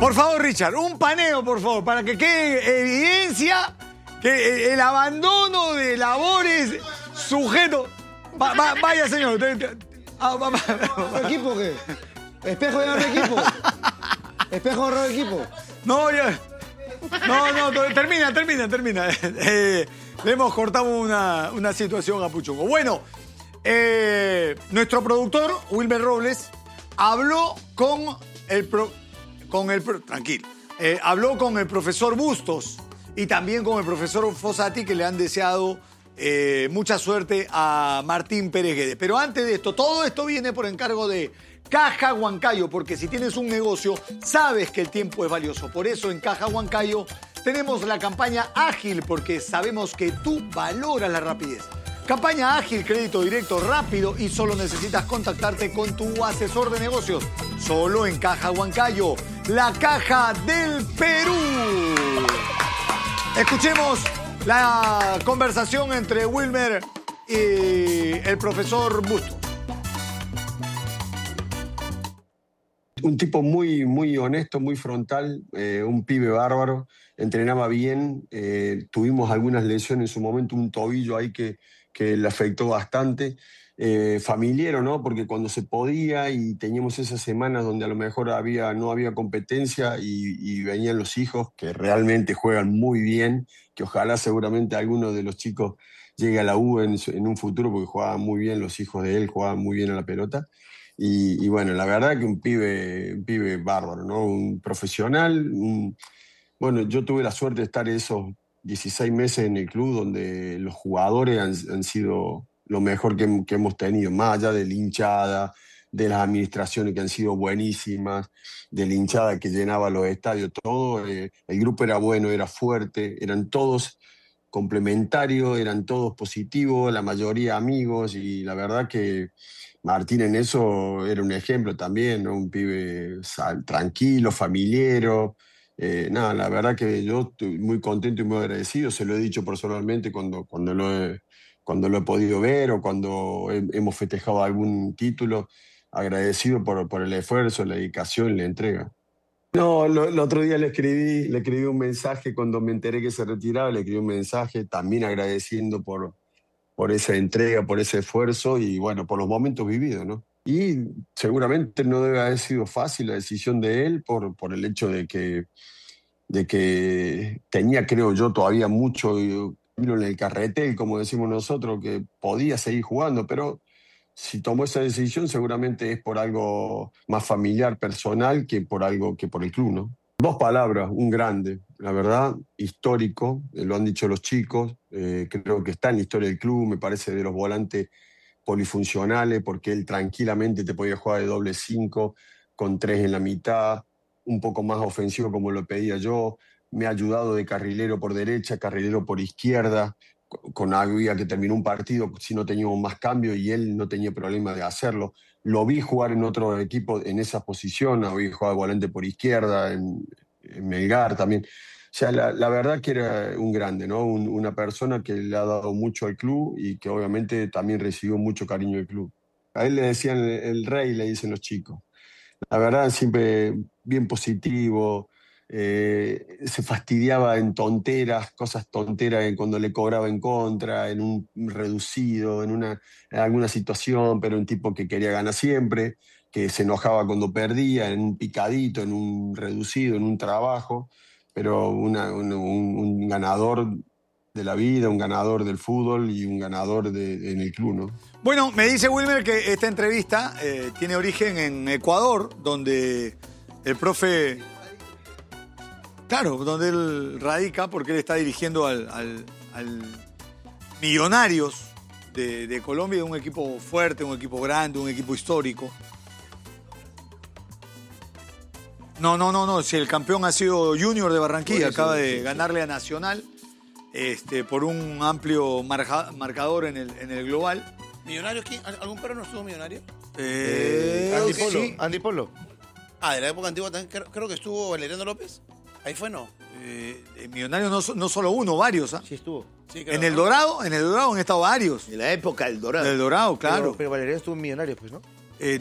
Por favor, Richard, un paneo, por favor, para que quede evidencia que el abandono de labores sujeto... vaya, señor. ¿Equipo qué? ¿Espejo de otro equipo? ¿Espejo de otro equipo? No, ya... No, termina. Le hemos cortado una situación a Puchungo. Bueno, nuestro productor, Wilmer Robles, habló habló con el profesor Bustos y también con el profesor Fossati, que le han deseado mucha suerte a Martín Pérez Guedes. Pero antes de esto, todo esto viene por encargo de Caja Huancayo, porque si tienes un negocio, sabes que el tiempo es valioso. Por eso en Caja Huancayo tenemos la campaña ágil, porque sabemos que tú valoras la rapidez. Campaña ágil, crédito directo, rápido, y solo necesitas contactarte con tu asesor de negocios. Solo en Caja Huancayo, la caja del Perú. Escuchemos la conversación entre Wilmer y el profesor Bustos. Un tipo muy, muy honesto, muy frontal, un pibe bárbaro, entrenaba bien, tuvimos algunas lesiones en su momento, un tobillo ahí que le afectó bastante, familiero, ¿no? Porque cuando se podía y teníamos esas semanas donde a lo mejor no había competencia y venían los hijos que realmente juegan muy bien, que ojalá seguramente alguno de los chicos llegue a la U en un futuro, porque jugaban muy bien, los hijos de él jugaban muy bien a la pelota. Y bueno, la verdad que un pibe bárbaro, ¿no? Un profesional. Bueno, yo tuve la suerte de estar esos 16 meses en el club donde los jugadores han sido lo mejor que hemos tenido, más allá de la hinchada, de las administraciones que han sido buenísimas, de la hinchada que llenaba los estadios, todo. El grupo era bueno, era fuerte, eran todos complementarios, eran todos positivos, la mayoría amigos, y la verdad que Martín en eso era un ejemplo también, ¿no? Un pibe tranquilo, familiero. La verdad que yo estoy muy contento y muy agradecido. Se lo he dicho personalmente cuando lo he podido ver o cuando hemos festejado algún título. Agradecido por el esfuerzo, la dedicación y la entrega. No, el otro día le escribí un mensaje cuando me enteré que se retiraba, le escribí un mensaje también agradeciendo por esa entrega, por ese esfuerzo y bueno, por los momentos vividos, ¿no? Y seguramente no debe haber sido fácil la decisión de él por el hecho de que tenía, creo yo, todavía mucho en el carretel, como decimos nosotros, que podía seguir jugando, pero si tomó esa decisión seguramente es por algo más familiar, personal, que por el club, ¿no? 2 palabras, un grande, la verdad, histórico, lo han dicho los chicos, creo que está en la historia del club, me parece de los volantes polifuncionales, porque él tranquilamente te podía jugar de doble 5, con 3 en la mitad, un poco más ofensivo como lo pedía yo, me ha ayudado de carrilero por derecha, carrilero por izquierda, con Aguía que terminó un partido si no teníamos más cambio y él no tenía problema de hacerlo. Lo vi jugar en otro equipo en esa posición, lo vi jugar volante por izquierda, en Melgar también. O sea, la verdad que era un grande, ¿no? Una persona que le ha dado mucho al club y que obviamente también recibió mucho cariño del club. A él le decían el rey, le dicen los chicos. La verdad, siempre bien positivo, se fastidiaba en tonteras, cosas tonteras cuando le cobraba en contra, en un reducido, en alguna situación, pero un tipo que quería ganar siempre, que se enojaba cuando perdía, en un picadito, en un reducido, en un trabajo, pero un ganador de la vida, un ganador del fútbol y un ganador en el club, ¿no? Bueno, me dice Wilmer que esta entrevista tiene origen en Ecuador, donde el profe... Claro, donde él radica, porque él está dirigiendo al Millonarios de Colombia, un equipo fuerte, un equipo grande, un equipo histórico. No, si el campeón ha sido Junior de Barranquilla, acaba de ganarle a Nacional por un amplio marcador en el global. ¿Millonarios quién? ¿Algún perro no estuvo millonario? Andy Polo. Sí. Andy Polo. De la época antigua también creo que estuvo Valeriano López. Ahí fue, ¿no? Millonarios no solo uno, varios, ¿ah? Sí estuvo. Sí, creo, En el Dorado han estado varios. En la época del Dorado. Del Dorado, claro. Pero Valeriano estuvo en Millonarios, pues, ¿no?